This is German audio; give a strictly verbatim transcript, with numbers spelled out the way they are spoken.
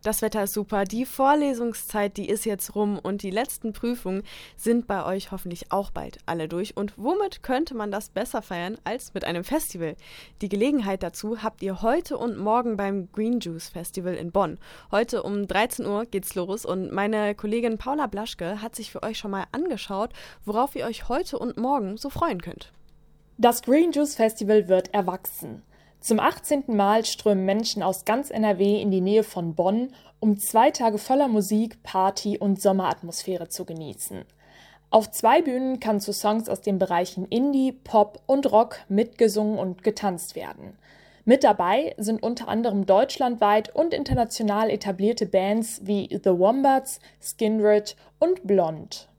das Wetter ist super, die Vorlesungszeit, die ist jetzt rum und die letzten Prüfungen sind bei euch hoffentlich auch bald alle durch. Und womit könnte man das besser feiern als mit einem Festival? Die Gelegenheit dazu habt ihr heute und morgen beim Green Juice Festival in Bonn. Heute um dreizehn Uhr geht's los und meine Kollegin Paula Blaschke hat sich für euch schon mal angeschaut, worauf ihr euch heute und morgen so freuen könnt. Das Green Juice Festival wird erwachsen. Zum achtzehnten Mal strömen Menschen aus ganz N R W in die Nähe von Bonn, um zwei Tage voller Musik, Party und Sommeratmosphäre zu genießen. Auf zwei Bühnen kann zu Songs aus den Bereichen Indie, Pop und Rock mitgesungen und getanzt werden. Mit dabei sind unter anderem deutschlandweit und international etablierte Bands wie The Wombats, Skindred und Blond.